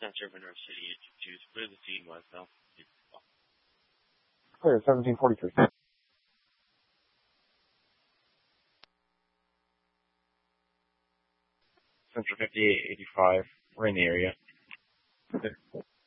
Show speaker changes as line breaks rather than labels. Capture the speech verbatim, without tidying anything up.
Not sure when our city is choose where the scene was though.
Clear, seventeen forty-three. Central fifty-eight eighty-five. We're in the area.